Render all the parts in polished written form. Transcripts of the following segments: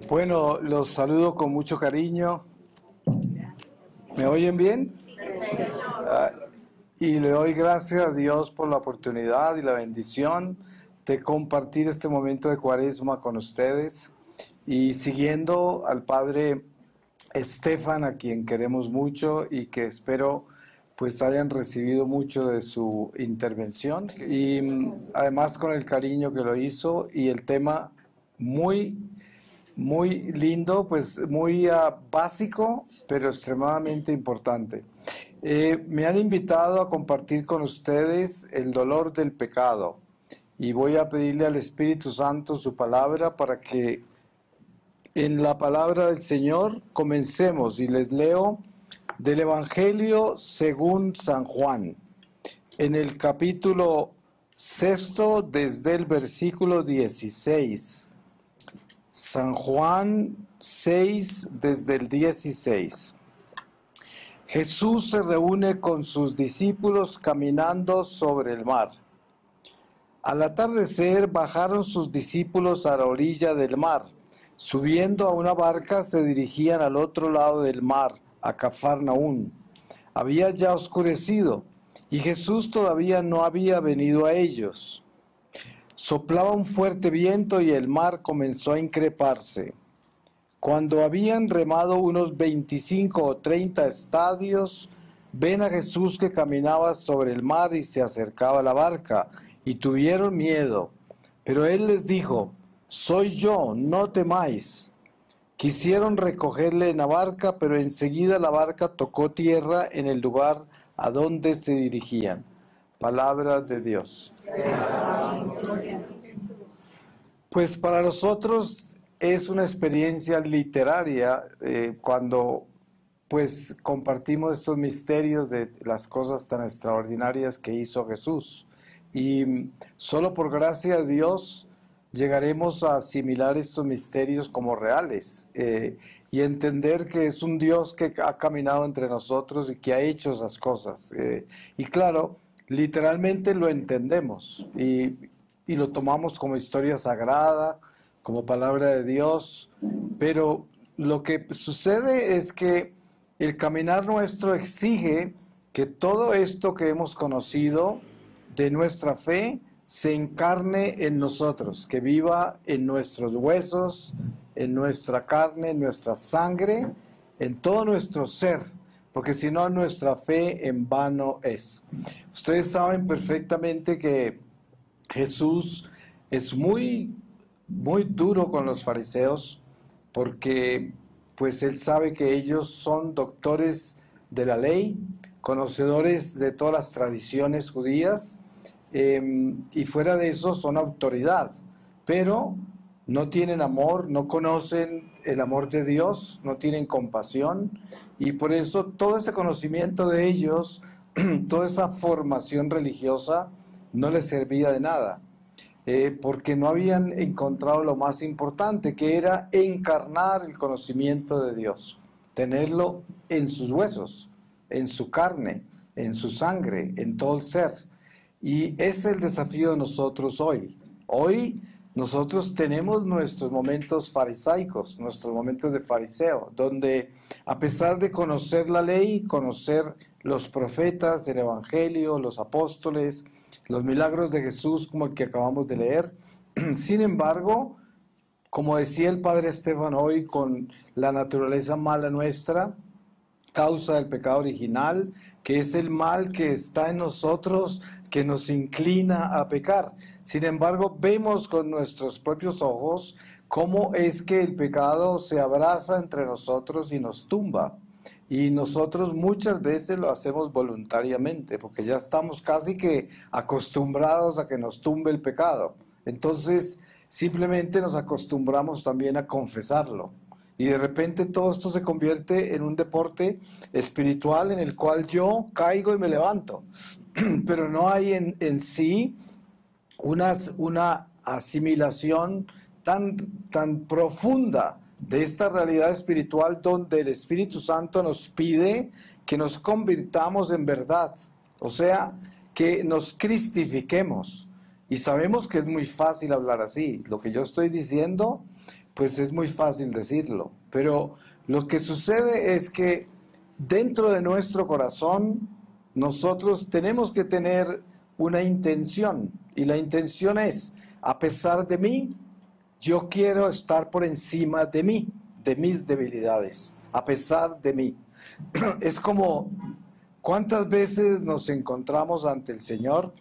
Bueno, los saludo con mucho cariño. ¿Me oyen bien? Ah, y le doy gracias a Dios por la oportunidad y la bendición de compartir este momento de Cuaresma con ustedes y siguiendo al Padre Estefan, a quien queremos mucho y que espero pues hayan recibido mucho de su intervención y además con el cariño que lo hizo y el tema muy lindo, pues muy básico, pero extremadamente importante. Me han invitado a compartir con ustedes el dolor del pecado y voy a pedirle al Espíritu Santo su palabra para que en la palabra del Señor comencemos y les leo del Evangelio según San Juan, en el capítulo sexto desde el versículo 16. San Juan 6 desde el 16. Jesús se reúne con sus discípulos caminando sobre el mar. Al atardecer bajaron sus discípulos a la orilla del mar. Subiendo a una barca se dirigían al otro lado del mar, a Cafarnaún. Había ya oscurecido y Jesús todavía no había venido a ellos. Soplaba un fuerte viento y el mar comenzó a increparse. Cuando habían remado unos 25 o 30 estadios, ven a Jesús que caminaba sobre el mar y se acercaba a la barca, y tuvieron miedo. Pero él les dijo: soy yo, no temáis. Quisieron recogerle en la barca, pero enseguida la barca tocó tierra en el lugar a donde se dirigían. Palabra de Dios. Pues para nosotros es una experiencia literaria cuando pues compartimos estos misterios de las cosas tan extraordinarias que hizo Jesús. Y solo por gracia de Dios llegaremos a asimilar estos misterios como reales y entender que es un Dios que ha caminado entre nosotros y que ha hecho esas cosas. Y claro, literalmente lo entendemos y lo tomamos como historia sagrada, como palabra de Dios, pero lo que sucede es que el caminar nuestro exige que todo esto que hemos conocido de nuestra fe se encarne en nosotros, que viva en nuestros huesos, en nuestra carne, en nuestra sangre, en todo nuestro ser, porque si no nuestra fe en vano es. Ustedes saben perfectamente que Jesús es muy duro con los fariseos porque pues él sabe que ellos son doctores de la ley, conocedores de todas las tradiciones judías y fuera de eso son autoridad, pero no tienen amor, no conocen el amor de Dios, no tienen compasión y por eso todo ese conocimiento de ellos, toda esa formación religiosa no les servía de nada. Porque no habían encontrado lo más importante, que era encarnar el conocimiento de Dios, tenerlo en sus huesos, en su carne, en su sangre, en todo el ser. Y ese es el desafío de nosotros hoy. Hoy nosotros tenemos nuestros momentos farisaicos, nuestros momentos de fariseo, donde a pesar de conocer la ley, conocer los profetas, el evangelio, los apóstoles, los milagros de Jesús como el que acabamos de leer, sin embargo, como decía el Padre Esteban hoy, con la naturaleza mala nuestra, causa del pecado original, que es el mal que está en nosotros, que nos inclina a pecar. Sin embargo, vemos con nuestros propios ojos cómo es que el pecado se abraza entre nosotros y nos tumba. Y nosotros muchas veces lo hacemos voluntariamente, porque ya estamos casi que acostumbrados a que nos tumbe el pecado. Entonces, simplemente nos acostumbramos también a confesarlo. Y de repente todo esto se convierte en un deporte espiritual en el cual yo caigo y me levanto. Pero no hay en sí una asimilación tan profunda de esta realidad espiritual donde el Espíritu Santo nos pide que nos convirtamos en verdad. O sea, que nos cristifiquemos. Y sabemos que es muy fácil hablar así. Lo que yo estoy diciendo pues es muy fácil decirlo, pero lo que sucede es que dentro de nuestro corazón nosotros tenemos que tener una intención, y la intención es, a pesar de mí, yo quiero estar por encima de mí, de mis debilidades, a pesar de mí. Es como, ¿cuántas veces nos encontramos ante el Señor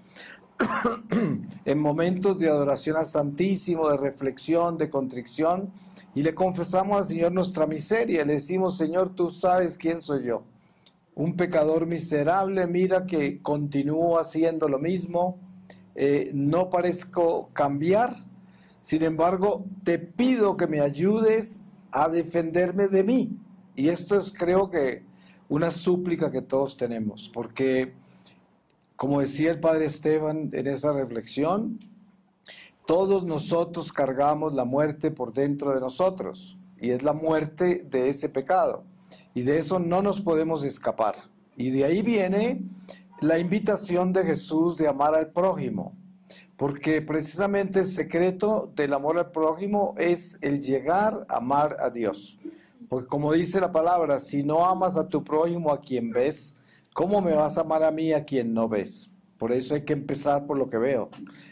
en momentos de adoración al Santísimo, de reflexión, de contrición, y le confesamos al Señor nuestra miseria? Le decimos: Señor, tú sabes quién soy yo, un pecador miserable, mira que continúo haciendo lo mismo, no parezco cambiar, sin embargo, te pido que me ayudes a defenderme de mí. Y esto es, creo que, una súplica que todos tenemos, porque, como decía el Padre Esteban en esa reflexión, todos nosotros cargamos la muerte por dentro de nosotros, y es la muerte de ese pecado, y de eso no nos podemos escapar. Y de ahí viene la invitación de Jesús de amar al prójimo, porque precisamente el secreto del amor al prójimo es el llegar a amar a Dios. Porque como dice la palabra, si no amas a tu prójimo a quien ves, ¿cómo me vas a amar a mí a quien no ves? Por eso hay que empezar por lo que veo.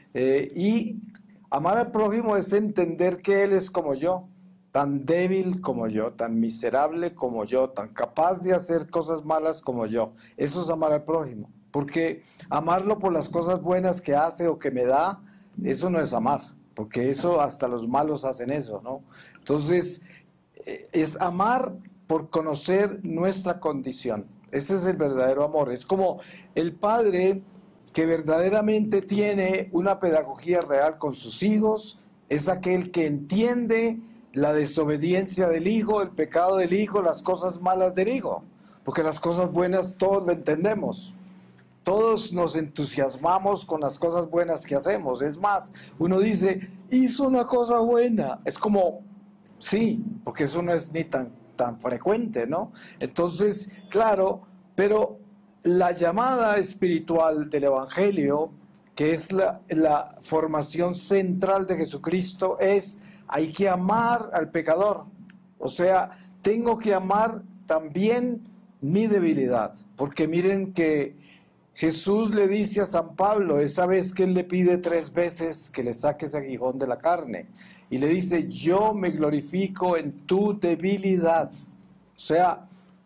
Y amar al prójimo es entender que Él es como yo, tan débil como yo, tan miserable como yo, tan capaz de hacer cosas malas como yo. Eso es amar al prójimo. Porque amarlo por las cosas buenas que hace o que me da, eso no es amar, porque eso hasta los malos hacen eso, ¿no? Entonces, es amar por conocer nuestra condición. Ese es el verdadero amor. Es como el padre que verdaderamente tiene una pedagogía real con sus hijos, es aquel que entiende la desobediencia del hijo, el pecado del hijo, las cosas malas del hijo, porque las cosas buenas todos lo entendemos. Todos nos entusiasmamos con las cosas buenas que hacemos. Es más, uno dice, hizo una cosa buena. Es como, sí, porque eso no es ni tan frecuente, ¿no? Entonces, claro, pero la llamada espiritual del Evangelio, que es la formación central de Jesucristo, es: hay que amar al pecador. O sea, tengo que amar también mi debilidad, porque miren que Jesús le dice a San Pablo, esa vez que él le pide 3 veces que le saque ese aguijón de la carne, y le dice: yo me glorifico en tu debilidad. O sea,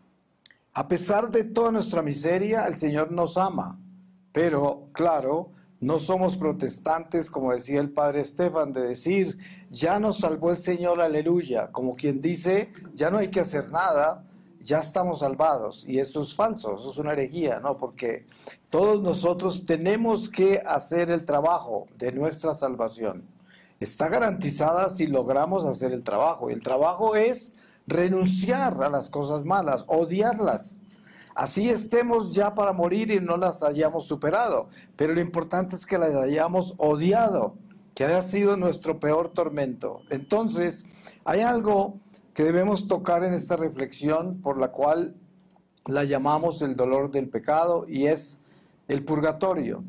a pesar de toda nuestra miseria, el Señor nos ama. Pero, claro, no somos protestantes, como decía el Padre Esteban, de decir: ya nos salvó el Señor, aleluya. Como quien dice, ya no hay que hacer nada, ya estamos salvados. Y eso es falso, eso es una herejía, ¿no? Porque todos nosotros tenemos que hacer el trabajo de nuestra salvación. Está garantizada si logramos hacer el trabajo. Y el trabajo es renunciar a las cosas malas, odiarlas. Así estemos ya para morir y no las hayamos superado. Pero lo importante es que las hayamos odiado, que haya sido nuestro peor tormento. Entonces, hay algo que debemos tocar en esta reflexión, por la cual la llamamos el dolor del pecado, y es el purgatorio.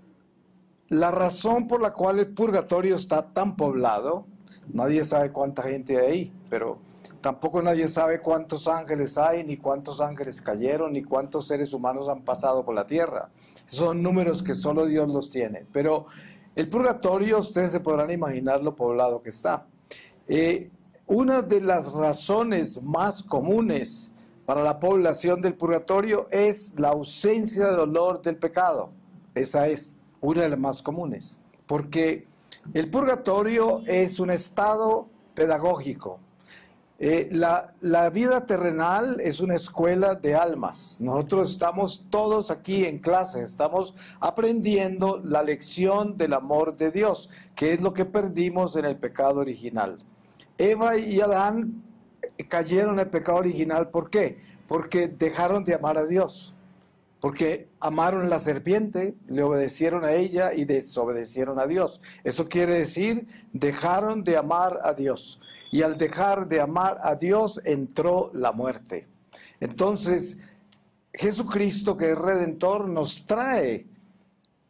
La razón por la cual el purgatorio está tan poblado, nadie sabe cuánta gente hay ahí, pero tampoco nadie sabe cuántos ángeles hay, ni cuántos ángeles cayeron, ni cuántos seres humanos han pasado por la tierra. Son números que solo Dios los tiene. Pero el purgatorio, ustedes se podrán imaginar lo poblado que está. Una de las razones más comunes para la población del purgatorio es la ausencia de dolor del pecado. Esa es una de las más comunes, porque el purgatorio es un estado pedagógico. La vida terrenal es una escuela de almas. Nosotros estamos todos aquí en clase, estamos aprendiendo la lección del amor de Dios, que es lo que perdimos en el pecado original. Eva y Adán cayeron en el pecado original, ¿por qué? Porque dejaron de amar a Dios. Porque amaron a la serpiente, le obedecieron a ella y desobedecieron a Dios. Eso quiere decir, dejaron de amar a Dios. Y al dejar de amar a Dios, entró la muerte. Entonces, Jesucristo, que es Redentor, nos trae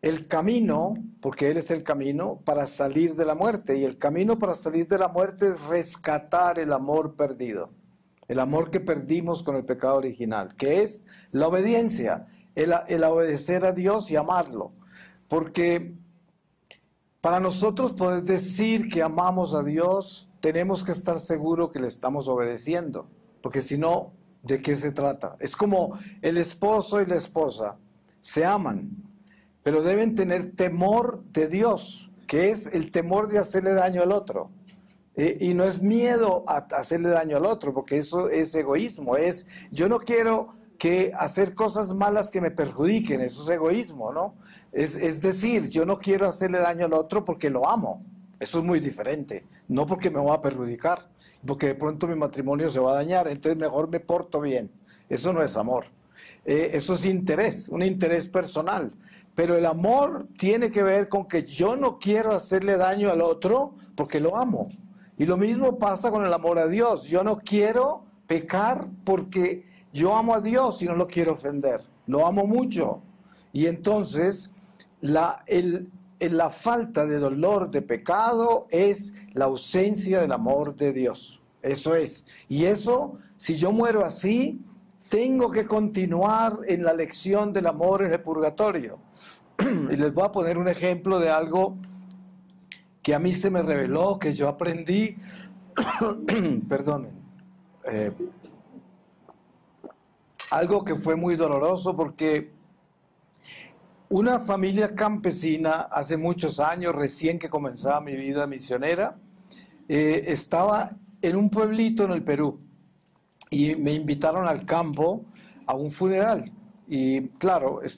el camino, porque Él es el camino, para salir de la muerte. Y el camino para salir de la muerte es rescatar el amor perdido, el amor que perdimos con el pecado original, que es la obediencia, el obedecer a Dios y amarlo. Porque para nosotros poder decir que amamos a Dios, tenemos que estar seguros que le estamos obedeciendo, porque si no, ¿de qué se trata? Es como el esposo y la esposa se aman, pero deben tener temor de Dios, que es el temor de hacerle daño al otro. Y no es miedo a hacerle daño al otro, porque eso es egoísmo, es yo no quiero que hacer cosas malas que me perjudiquen, eso es egoísmo, ¿no? Es decir, yo no quiero hacerle daño al otro porque lo amo, eso es muy diferente, no porque me va a perjudicar, porque de pronto mi matrimonio se va a dañar, entonces mejor me porto bien, eso no es amor. Eso es interés, un interés personal. Pero el amor tiene que ver con que yo no quiero hacerle daño al otro porque lo amo. Y lo mismo pasa con el amor a Dios. Yo no quiero pecar porque yo amo a Dios y no lo quiero ofender. Lo amo mucho. Y entonces la falta de dolor de pecado es la ausencia del amor de Dios. Eso es. Y eso, si yo muero así, tengo que continuar en la lección del amor en el purgatorio. Y les voy a poner un ejemplo de algo que a mí se me reveló, que yo aprendí, perdonen, eh, algo que fue muy doloroso porque una familia campesina hace muchos años, recién que comenzaba mi vida misionera, estaba en un pueblito en el Perú y me invitaron al campo a un funeral. Y claro,